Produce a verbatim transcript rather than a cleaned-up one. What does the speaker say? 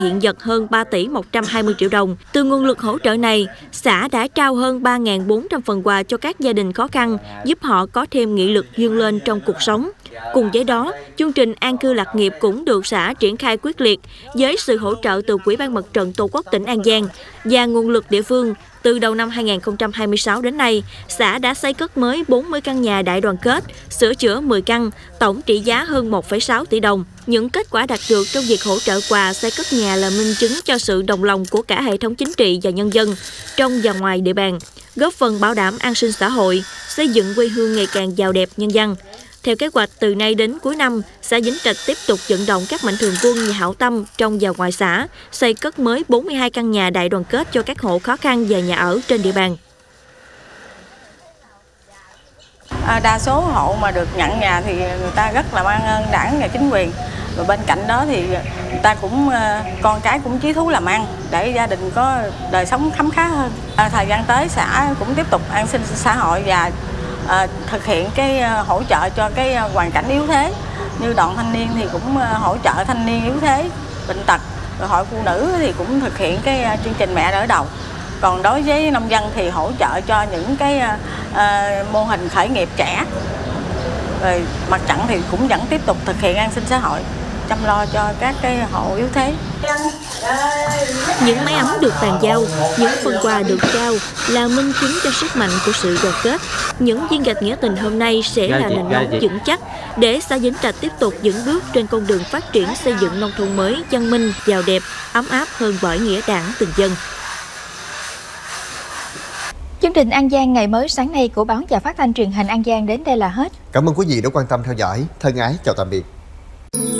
hiện vật hơn ba tỷ một trăm hai mươi triệu đồng. Từ nguồn lực hỗ trợ này, xã đã trao hơn ba nghìn bốn trăm phần quà cho các gia đình khó khăn, giúp họ có thêm nghị lực vươn lên trong cuộc sống. Cùng với đó, chương trình An cư lạc nghiệp cũng được xã triển khai quyết liệt với sự hỗ trợ từ Ủy ban Mặt trận Tổ quốc tỉnh An Giang và nguồn lực địa phương. Từ đầu năm hai nghìn không trăm hai mươi sáu đến nay, xã đã xây cất mới bốn mươi căn nhà đại đoàn kết, sửa chữa mười căn, tổng trị giá hơn một phẩy sáu tỷ đồng. Những kết quả đạt được trong việc hỗ trợ quà xây cất nhà là minh chứng cho sự đồng lòng của cả hệ thống chính trị và nhân dân trong và ngoài địa bàn, góp phần bảo đảm an sinh xã hội, xây dựng quê hương ngày càng giàu đẹp nhân văn. Theo kế hoạch, từ nay đến cuối năm, xã Vĩnh Trạch tiếp tục vận động các mạnh thường quân nhà hảo tâm trong và ngoài xã, xây cất mới bốn mươi hai căn nhà đại đoàn kết cho các hộ khó khăn và nhà ở trên địa bàn. À, đa số hộ mà được nhận nhà thì người ta rất là mang ơn đảng và chính quyền. Và bên cạnh đó thì người ta cũng con cái cũng chí thú làm ăn để gia đình có đời sống khấm khá hơn. À, thời gian tới xã cũng tiếp tục an sinh xã hội và À, thực hiện cái hỗ trợ cho cái hoàn cảnh yếu thế, như đoàn thanh niên thì cũng hỗ trợ thanh niên yếu thế, bệnh tật, rồi hội phụ nữ thì cũng thực hiện cái chương trình mẹ đỡ đầu. Còn đối với nông dân thì hỗ trợ cho những cái à, mô hình khởi nghiệp trẻ. Rồi mặt trận thì cũng vẫn tiếp tục thực hiện an sinh xã hội, chăm lo cho các cái hộ yếu thế. Những máy ấm được bàn giao, những phần quà được trao là minh chứng cho sức mạnh của sự đoàn kết. Những viên gạch nghĩa tình hôm nay sẽ là nền móng vững chắc để xã Vĩnh Trạch tiếp tục vững bước trên con đường phát triển xây dựng nông thôn mới văn minh, giàu đẹp, ấm áp hơn bởi nghĩa đảng tình dân. Chương trình An Giang ngày mới sáng nay của báo Và Phát thanh Truyền hình An Giang đến đây là hết. Cảm ơn quý vị đã quan tâm theo dõi. Thân ái chào tạm biệt.